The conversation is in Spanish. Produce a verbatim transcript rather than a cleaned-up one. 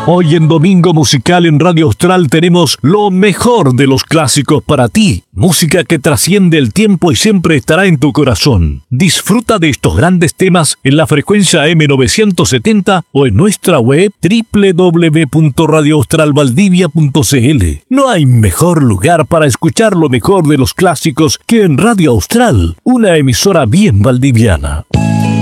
Hoy en Domingo Musical en Radio Austral tenemos lo mejor de los clásicos para ti. Música que trasciende el tiempo y siempre estará en tu corazón. Disfruta de estos grandes temas en la frecuencia eme novecientos setenta o en nuestra web doble u doble u doble u punto radio austral valdivia punto c l. No hay mejor lugar para escuchar lo mejor de los clásicos que en Radio Austral, una emisora bien valdiviana.